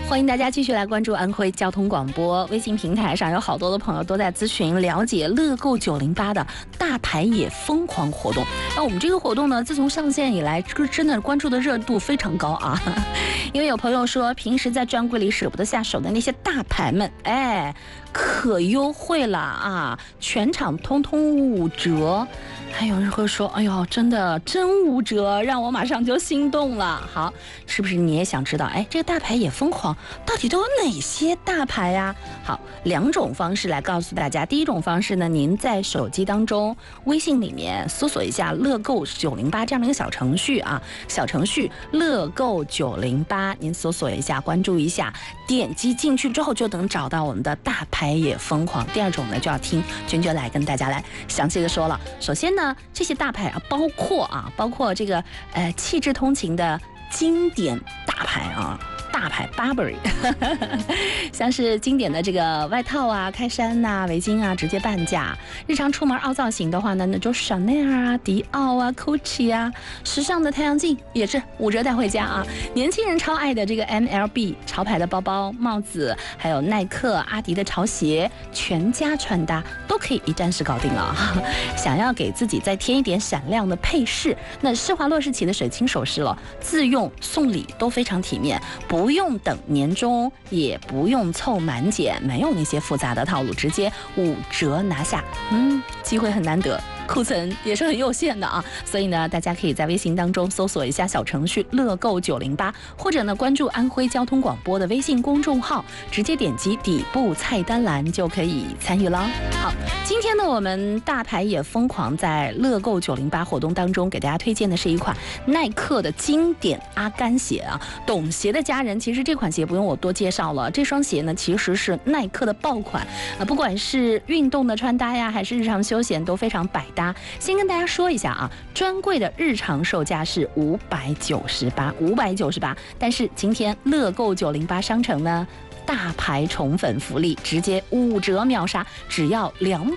欢迎大家继续来关注安徽交通广播微信平台上，有好多的朋友都在咨询了解乐购908的大牌也疯狂活动。那我们这个活动呢，自从上线以来，真的关注的热度非常高啊。因为有朋友说，平时在专柜里舍不得下手的那些大牌们，可优惠了啊，全场通通5折。还有人会说，哎呦，真5折，让我马上就心动了。好，是不是你也想知道，这个大牌也疯狂到底都有哪些大牌呀？好，2种方式来告诉大家。第一种方式呢，您在手机当中微信里面搜索一下乐购908这样的一个小程序啊，小程序乐购908，您搜索一下，关注一下，点击进去之后就能找到我们的大牌也疯狂。第二种呢，就要听娟娟来跟大家来详细的说了。首先呢，这些大牌啊，包括这个气质通勤的经典大牌啊。大牌 Burberry 像是经典的这个外套啊、开衫啊、围巾啊，直接半价。日常出门凹造型的话呢，那就香奈儿啊、迪奥啊、Gucci 啊，时尚的太阳镜也是5折带回家啊。年轻人超爱的这个 MLB 潮牌的包包、帽子，还有耐克、阿迪的潮鞋，全家穿搭都可以一站式搞定了。想要给自己再添一点闪亮的配饰，那施华洛世奇的水晶首饰了，自用送礼都非常体面，不用等年终，也不用凑满减，没有那些复杂的套路，直接5折拿下。机会很难得，库存也是很有限的啊，所以呢，大家可以在微信当中搜索一下小程序乐购908，或者呢关注安徽交通广播的微信公众号，直接点击底部菜单栏就可以参与了。好，今天呢我们大牌也疯狂在乐购908活动当中给大家推荐的是一款耐克的经典阿甘鞋啊。懂鞋的家人，其实这款鞋不用我多介绍了，这双鞋呢其实是耐克的爆款啊，不管是运动的穿搭呀，还是日常休闲都非常百搭。先跟大家说一下啊，专柜的日常售价是598，但是今天乐购908商城呢，大牌宠粉福利，直接5折秒杀，只要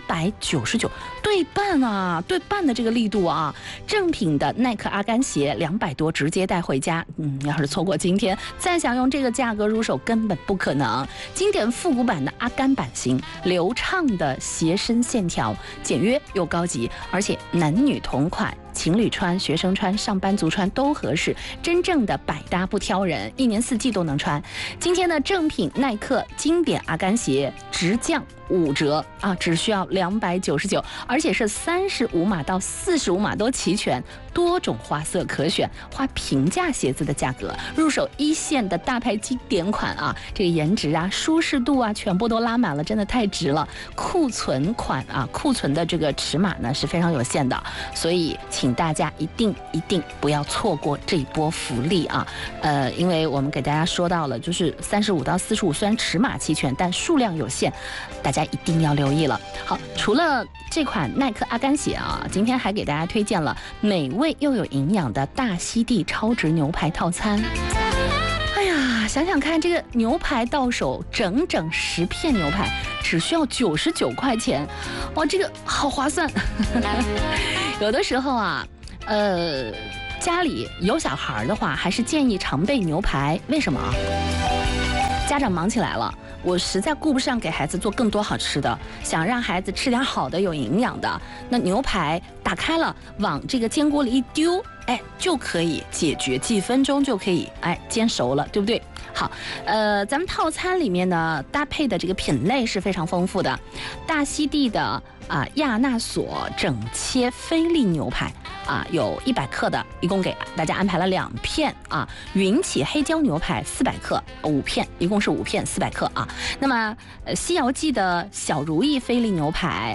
299，对半啊，对半的这个力度啊！正品的耐克阿甘鞋200多，直接带回家。要是错过今天，再想用这个价格入手根本不可能。经典复古版的阿甘版型，流畅的鞋身线条，简约又高级，而且男女同款。情侣穿、学生穿、上班族穿都合适，真正的百搭不挑人，一年4季都能穿。今天的正品耐克经典阿甘鞋直降5折啊，只需要299，而且是35码到45码都齐全，多种花色可选，花平价鞋子的价格入手1线的大牌经典款啊，这个颜值啊、舒适度啊，全部都拉满了，真的太值了。库存款啊，库存的这个尺码呢是非常有限的，所以请大家一定不要错过这一波福利啊！因为我们给大家说到了，就是35到45，虽然尺码齐全，但数量有限，大家一定要留意了。好，除了这款耐克阿甘鞋啊，今天还给大家推荐了美味又有营养的大溪地超值牛排套餐。哎呀，想想看，这个牛排到手整10片牛排，只需要99块钱，哇，这个好划算！有的时候啊，家里有小孩的话，还是建议常备牛排。为什么啊？家长忙起来了，我实在顾不上给孩子做更多好吃的，想让孩子吃点好的、有营养的，那牛排打开了，往这个煎锅里一丢，就可以解决，几分钟就可以煎熟了，对不对？好，咱们套餐里面呢搭配的这个品类是非常丰富的，大溪地的亚纳索整切菲力牛排有100克的，一共给大家安排了2片啊。云起黑椒牛排400克，5片，一共是5片400克啊。那么西瑶记的小如意菲力牛排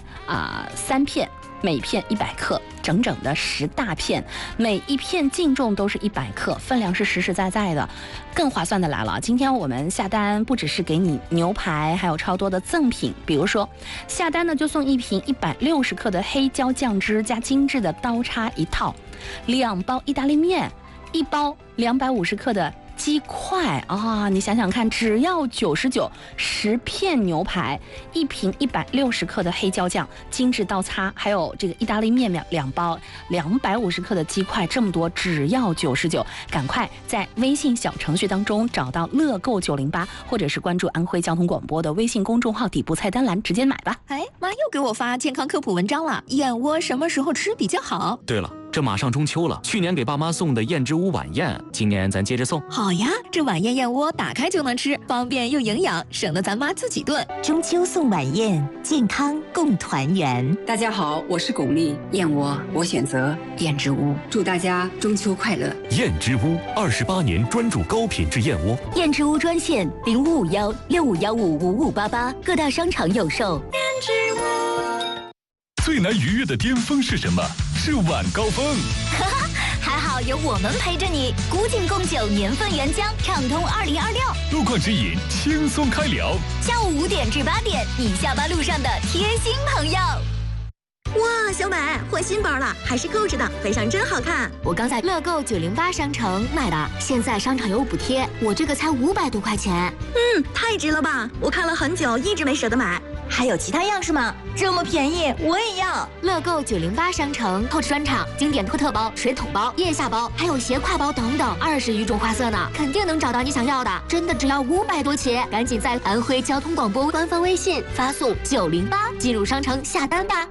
3片。每片100克，整整的10大片，每一片净重都是100克，分量是实实在在的。更划算的来了，今天我们下单不只是给你牛排，还有超多的赠品，比如说下单呢就送1瓶160克的黑椒酱汁加精致的刀叉一套，2包意大利面，1包250克的鸡块啊，你想想看，只要99，10片牛排，1瓶160克的黑椒酱，精致刀叉，还有这个意大利面2包，250克的鸡块，这么多只要99，赶快在微信小程序当中找到乐购908，或者是关注安徽交通广播的微信公众号底部菜单栏直接买吧。 哎，妈又给我发健康科普文章了，燕窝什么时候吃比较好？ 对了，这马上中秋了，去年给爸妈送的燕之屋晚宴，今年咱接着送。 好呀，这晚宴燕窝打开就能吃，方便又营养，省得咱妈自己炖。 中秋送晚宴，健康共团圆。 大家好，我是巩俐，燕窝我选择燕之屋，祝大家中秋快乐。 燕之屋28年专注高品质燕窝。 燕之屋专线0551655588，各大商场有售。 燕之屋。 最难逾越的巅峰是什么？是晚高峰。 还好有我们陪着你，古井贡酒年份原浆，畅通2026。 路况指引，轻松开聊。 下午5点至8点，你下班路上的贴心朋友。 哇，小美换新包了，还是购置的，背上真好看。 我刚在乐购908商城买的，现在商场有补贴，我这个才500多块钱。 太值了吧！我看了很久，一直没舍得买。 还有其他样式吗？这么便宜，我也要！乐购908商城，Coach专场经典托特包、水桶包、腋下包，还有斜挎包等等，20余种花色呢，肯定能找到你想要的。真的只要500多起，赶紧在安徽交通广播官方微信发送908进入商城下单吧。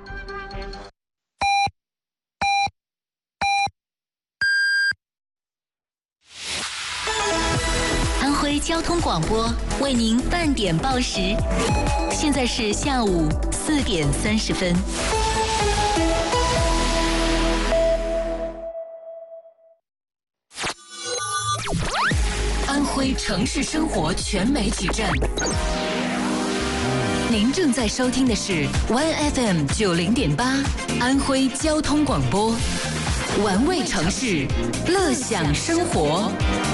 安徽交通广播为您半点报时，现在是下午4点30分。安徽城市生活全媒体站，您正在收听的是 1FM 90.8安徽交通广播，玩味城市，乐享生活。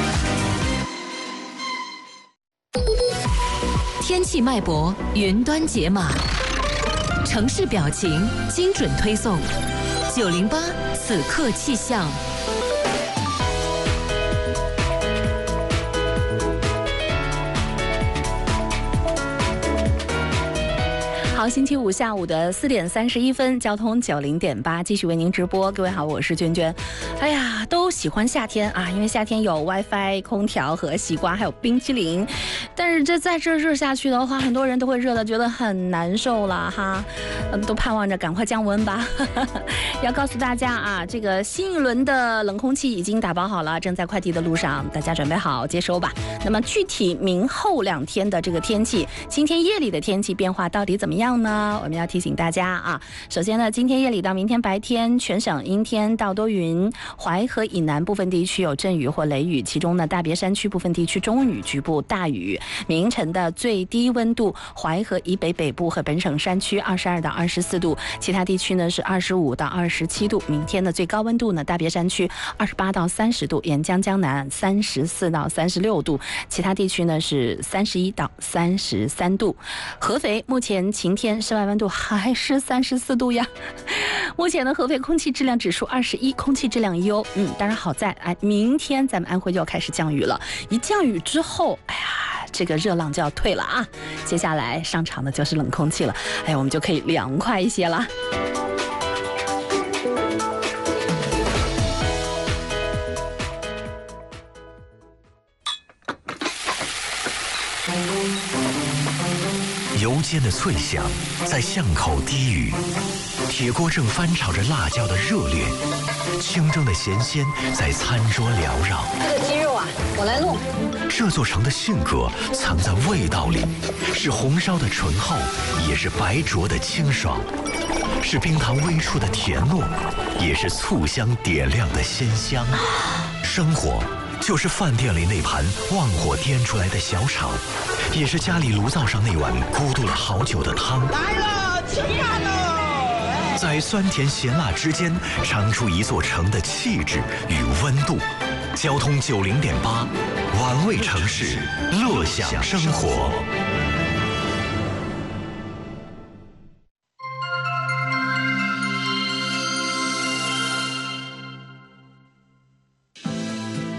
天气脉搏，云端解码，城市表情，精准推送。908此刻气象。 好，星期五下午的4点31分，交通90.8继续为您直播。各位好，我是娟娟。哎呀，都喜欢夏天啊，因为夏天有 WiFi、空调和西瓜，还有冰淇淋。但是再这热下去的话，很多人都会热的觉得很难受了哈。都盼望着赶快降温吧。要告诉大家啊，这个新一轮的冷空气已经打包好了，正在快递的路上，大家准备好接收吧。那么具体明后2天的这个天气，今天夜里的天气变化到底怎么样呢？我们要提醒大家啊，首先呢，今天夜里到明天白天，全省阴天到多云，淮河以南部分地区有阵雨或雷雨，其中呢，大别山区部分地区中雨，局部大雨。明晨的最低温度，淮河以北北部和本省山区22到24度，其他地区呢是25到27度。明天的最高温度呢，大别山区28到30度，沿江江南34到36度，其他地区呢是31到33度。合肥目前晴天，室外温度还是34度呀。目前的合肥空气质量指数21，空气质量优。当然好在明天咱们安徽就要开始降雨了，一降雨之后，哎呀，这个热浪就要退了啊，接下来上场的就是冷空气了，哎，我们就可以凉快一些了。 油煎的脆响在巷口低语，铁锅正翻炒着辣椒的热烈，清蒸的咸鲜在餐桌缭绕。 这个鸡肉啊，我来弄。 这座城的性格藏在味道里，是红烧的醇厚，也是白灼的清爽，是冰糖微出的甜糯，也是醋香点亮的鲜香。生活就是饭店里那盘旺火颠出来的小炒，也是家里炉灶上那碗咕嘟了好久的汤。 来了，吃饭喽！ 在酸甜咸辣之间，尝出一座城的气质与温度。交通90.8，玩味城市，乐享生活。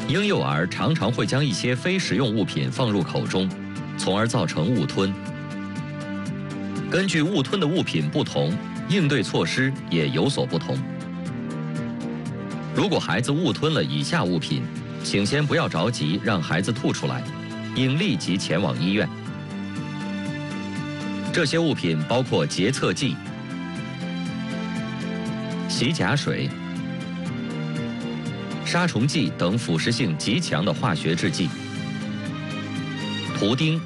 婴幼儿常常会将一些非食用物品放入口中，从而造成误吞。根据误吞的物品不同，应对措施也有所不同。如果孩子误吞了以下物品，请先不要着急让孩子吐出来，应立即前往医院。这些物品包括洁厕剂、洗甲水、杀虫剂等腐蚀性极强的化学制剂、图钉、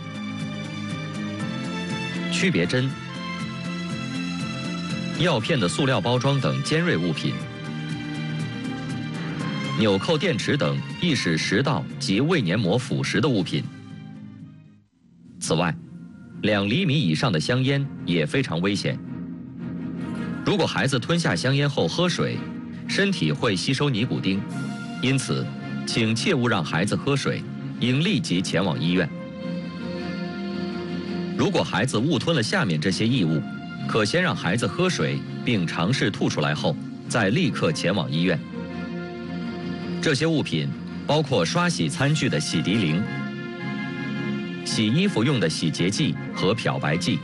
区别针、药片的塑料包装等尖锐物品、纽扣电池等易使食道及胃黏膜腐蚀的物品。此外，2厘米以上的香烟也非常危险。如果孩子吞下香烟后喝水，身体会吸收尼古丁，因此，请切勿让孩子喝水，应立即前往医院。如果孩子误吞了下面这些异物，可先让孩子喝水，并尝试吐出来后，再立刻前往医院。这些物品包括刷洗餐具的洗涤灵、洗衣服用的洗洁剂和漂白剂、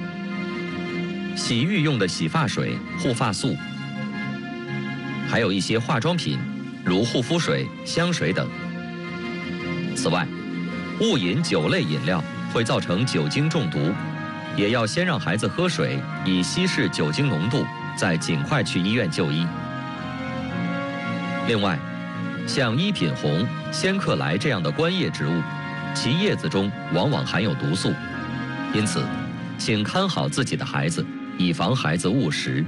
洗浴用的洗发水、护发素，还有一些化妆品，如护肤水、香水等。此外，误饮酒类饮料会造成酒精中毒，也要先让孩子喝水，以稀释酒精浓度，再尽快去医院就医。另外，像一品红、仙客来这样的观叶植物，其叶子中往往含有毒素，因此，请看好自己的孩子，以防孩子误食。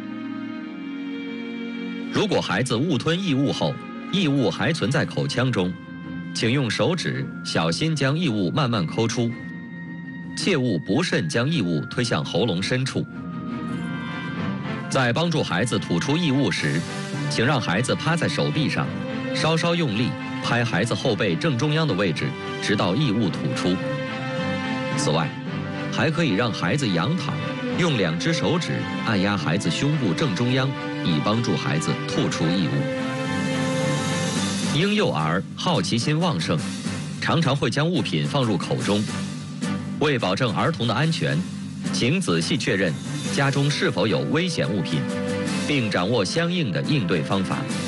如果孩子误吞异物后，异物还存在口腔中，请用手指小心将异物慢慢抠出，切勿不慎将异物推向喉咙深处。在帮助孩子吐出异物时，请让孩子趴在手臂上，稍稍用力拍孩子后背正中央的位置，直到异物吐出。此外，还可以让孩子仰躺，用2只手指按压孩子胸部正中央，以帮助孩子吐出异物。婴幼儿好奇心旺盛，常常会将物品放入口中。为保证儿童的安全，请仔细确认家中是否有危险物品，并掌握相应的应对方法。